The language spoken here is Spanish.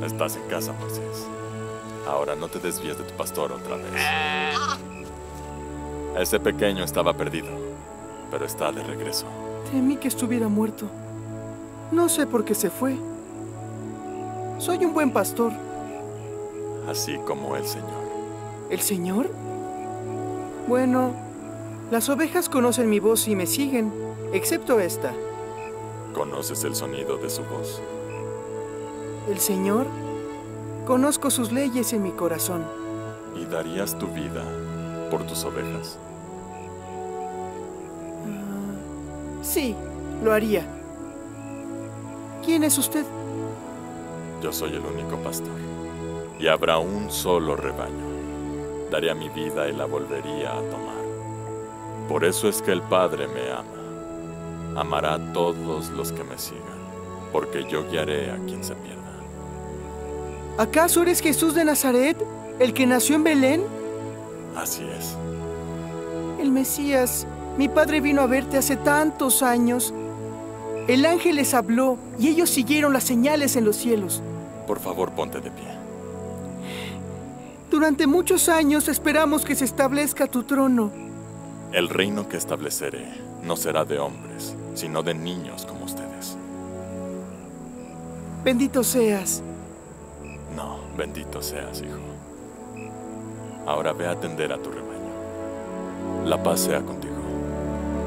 Estás en casa, Moisés. Ahora no te desvíes de tu pastor otra vez. Ese pequeño estaba perdido, pero está de regreso. Temí que estuviera muerto. No sé por qué se fue. Soy un buen pastor. Así como el Señor. ¿El Señor? Bueno, las ovejas conocen mi voz y me siguen, excepto esta. ¿Conoces el sonido de su voz? ¿El Señor? Conozco sus leyes en mi corazón. ¿Y darías tu vida por tus ovejas? Sí, lo haría. ¿Quién es usted? Yo soy el único pastor. Y habrá un solo rebaño. Daría mi vida y la volvería a tomar. Por eso es que el Padre me ama. Amará a todos los que me sigan, porque yo guiaré a quien se pierda. ¿Acaso eres Jesús de Nazaret, el que nació en Belén? Así es. El Mesías. Mi padre vino a verte hace tantos años. El ángel les habló y ellos siguieron las señales en los cielos. Por favor, ponte de pie. Durante muchos años esperamos que se establezca tu trono. El reino que estableceré no será de hombres, sino de niños como ustedes. Bendito seas. No, bendito seas, hijo. Ahora ve a atender a tu rebaño. La paz sea contigo.